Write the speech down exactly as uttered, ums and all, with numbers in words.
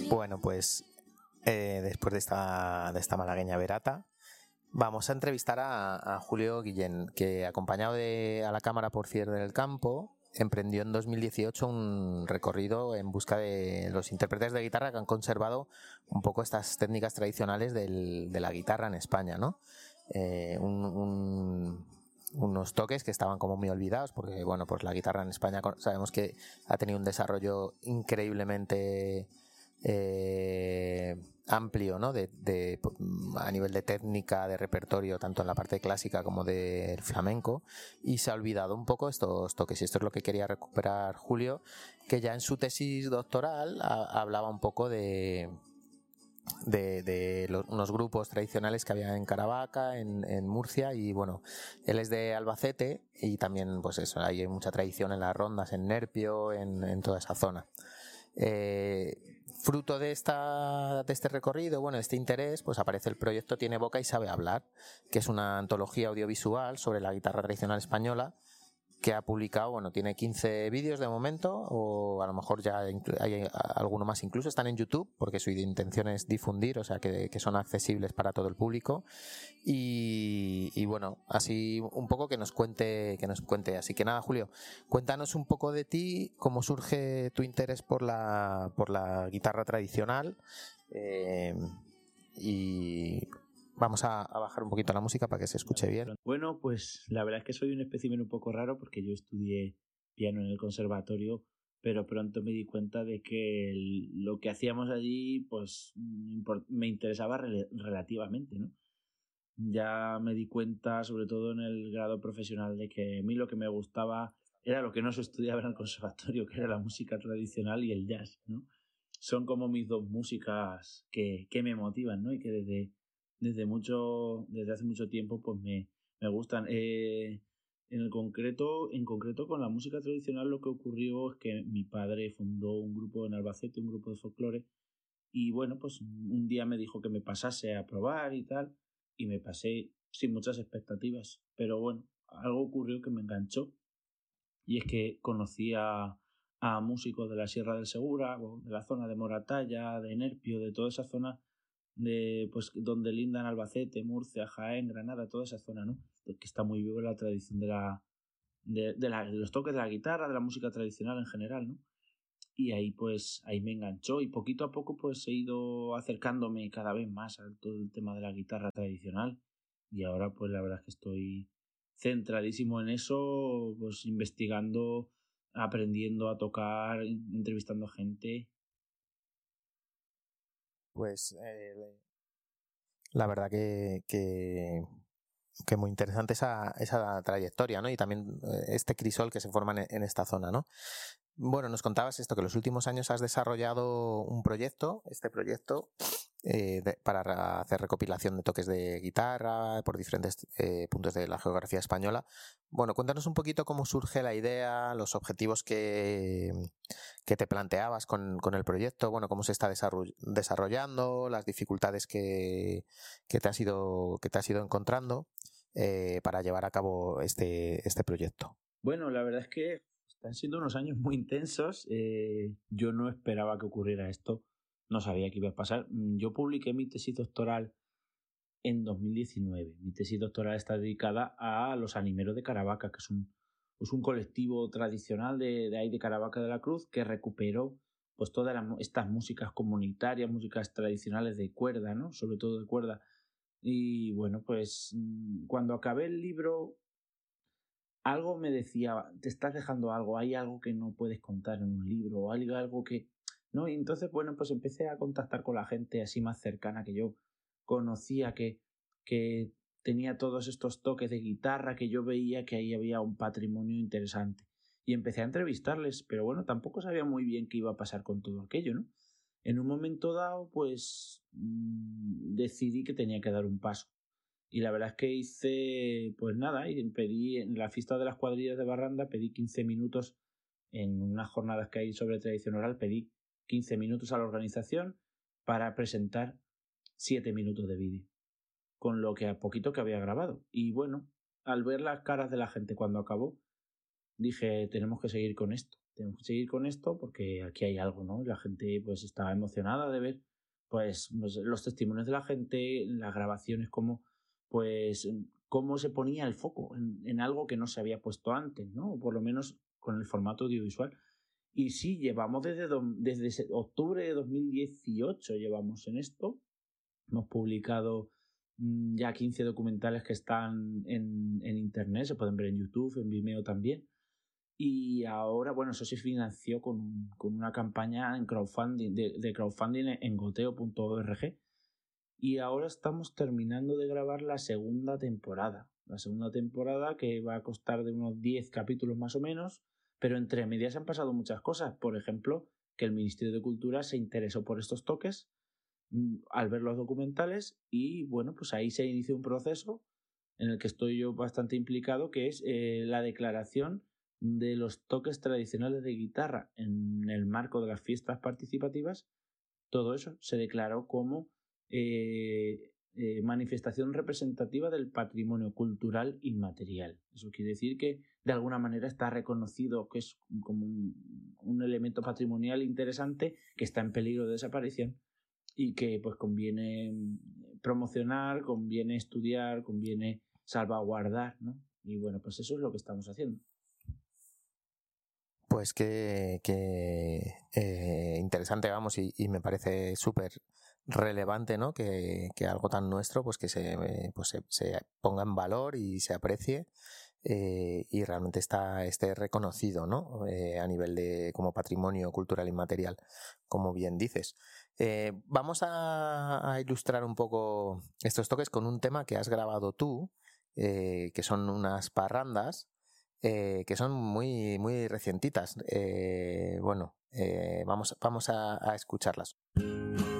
Bueno, pues eh, después de esta, de esta malagueña verata, vamos a entrevistar a, a Julio Guillén, que acompañado de, a la cámara por Fier del Campo, emprendió en dos mil dieciocho un recorrido en busca de los intérpretes de guitarra que han conservado un poco estas técnicas tradicionales del, de la guitarra en España, ¿no? Eh, un, un, unos toques que estaban como muy olvidados, porque bueno, pues la guitarra en España sabemos que ha tenido un desarrollo increíblemente eh, amplio, ¿no? De, de, a nivel de técnica, de repertorio, tanto en la parte clásica como del flamenco, y se ha olvidado un poco estos toques, y esto es lo que quería recuperar Julio, que ya en su tesis doctoral a, hablaba un poco de de, de los, unos grupos tradicionales que había en Caravaca, en, en Murcia, y bueno, él es de Albacete y también pues eso, hay mucha tradición en las rondas, en Nerpio, en, en toda esa zona. Eh, fruto de esta de este recorrido, bueno, de este interés, pues aparece el proyecto Tiene Boca y Sabe Hablar, que es una antología audiovisual sobre la guitarra tradicional española, que ha publicado, bueno, tiene quince vídeos de momento, o a lo mejor ya hay alguno más, incluso están en YouTube, porque su intención es difundir, o sea que, que son accesibles para todo el público, y, y bueno, así un poco que nos cuente, que nos cuente, así que nada, Julio, cuéntanos un poco de ti, cómo surge tu interés por la, por la guitarra tradicional, eh, y vamos a, a bajar un poquito la música para que se escuche bien. Bueno, pues la verdad es que soy un espécimen un poco raro porque yo estudié piano en el conservatorio, pero pronto me di cuenta de que el, lo que hacíamos allí pues me interesaba rel- relativamente, ¿no? Ya me di cuenta, sobre todo en el grado profesional, de que a mí lo que me gustaba era lo que no se estudiaba en el conservatorio, que era la música tradicional y el jazz, ¿no? Son como mis dos músicas que, que me motivan, ¿no? Y que desde desde mucho desde hace mucho tiempo pues me, me gustan. Eh, en el concreto en concreto con la música tradicional lo que ocurrió es que mi padre fundó un grupo en Albacete, un grupo de folclore, y bueno, pues un día me dijo que me pasase a probar y tal, y me pasé sin muchas expectativas, pero bueno, algo ocurrió que me enganchó, y es que conocí a, a músicos de la Sierra del Segura, de la zona de Moratalla, de Nerpio, de toda esa zona de pues donde lindan Albacete, Murcia, Jaén, Granada, toda esa zona, ¿no? Que está muy viva la tradición de la de, de, la, de los toques de la guitarra, de la música tradicional en general, ¿no? Y ahí pues ahí me enganchó, y poquito a poco pues he ido acercándome cada vez más a todo el tema de la guitarra tradicional, y ahora pues la verdad es que estoy centradísimo en eso, pues investigando, aprendiendo a tocar, entrevistando a gente. Pues eh, la verdad que, que, que muy interesante esa, esa trayectoria, ¿no? Y también este crisol que se forma en, en esta zona, ¿no? Bueno, nos contabas esto, que en los últimos años has desarrollado un proyecto, este proyecto, eh, de, para hacer recopilación de toques de guitarra por diferentes eh, puntos de la geografía española. Bueno, cuéntanos un poquito cómo surge la idea, los objetivos que, que te planteabas con, con el proyecto, bueno, cómo se está desarrollando, las dificultades que, que, te, has ido, que te has ido encontrando eh, para llevar a cabo este, este proyecto. Bueno, la verdad es que están siendo unos años muy intensos. Eh, yo no esperaba que ocurriera esto, no sabía que iba a pasar. Yo publiqué mi tesis doctoral en dos mil diecinueve. Mi tesis doctoral está dedicada a los animeros de Caravaca, que es un, es un colectivo tradicional de, de ahí de Caravaca de la Cruz, que recuperó pues todas las, estas músicas comunitarias, músicas tradicionales de cuerda, ¿no? Sobre todo de cuerda. Y bueno, pues cuando acabé el libro, algo me decía, te estás dejando algo, hay algo que no puedes contar en un libro, o hay algo que... ¿no? Y entonces, bueno, pues empecé a contactar con la gente así más cercana que yo conocía, que, que tenía todos estos toques de guitarra, que yo veía que ahí había un patrimonio interesante. Y empecé a entrevistarles, pero bueno, tampoco sabía muy bien qué iba a pasar con todo aquello, ¿no? En un momento dado, pues mmm, decidí que tenía que dar un paso. Y la verdad es que hice, pues nada, y pedí en la fiesta de las cuadrillas de Barranda, pedí quince minutos en unas jornadas que hay sobre tradición oral, pedí quince minutos a la organización para presentar siete minutos de vídeo, con lo que a poquito que había grabado. Y bueno, al ver las caras de la gente cuando acabó, dije, tenemos que seguir con esto. tenemos que seguir con esto porque aquí hay algo, ¿no? La gente pues estaba emocionada de ver pues, pues los testimonios de la gente, las grabaciones, cómo pues cómo se ponía el foco en, en algo que no se había puesto antes, ¿no? O por lo menos con el formato audiovisual. Y sí, llevamos desde, do, desde octubre de dos mil dieciocho llevamos en esto. Hemos publicado mmm, ya quince documentales que están en, en internet, se pueden ver en YouTube, en Vimeo también. Y ahora, bueno, eso se financió con, con una campaña en crowdfunding, de, de crowdfunding en goteo punto org. Y ahora estamos terminando de grabar la segunda temporada. La segunda temporada que va a costar de unos diez capítulos más o menos, pero entre medias han pasado muchas cosas. Por ejemplo, que el Ministerio de Cultura se interesó por estos toques al ver los documentales y bueno, pues ahí se inició un proceso en el que estoy yo bastante implicado, que es eh, la declaración de los toques tradicionales de guitarra en el marco de las fiestas participativas. Todo eso se declaró como eh, eh, manifestación representativa del patrimonio cultural inmaterial. Eso quiere decir que de alguna manera está reconocido que es como un, un elemento patrimonial interesante que está en peligro de desaparición y que pues conviene promocionar, conviene estudiar, conviene salvaguardar, ¿no? Y bueno, pues eso es lo que estamos haciendo. Pues que, que eh, interesante, vamos, y, y me parece súper relevante, ¿no? Que, que algo tan nuestro, pues que se, pues se, se ponga en valor y se aprecie eh, y realmente está, esté reconocido, ¿no? Eh, a nivel de como patrimonio cultural inmaterial, como bien dices. Eh, vamos a, a ilustrar un poco estos toques con un tema que has grabado tú, eh, que son unas parrandas. Eh, que son muy, muy recientitas. Eh, bueno, eh, vamos, vamos a, a escucharlas.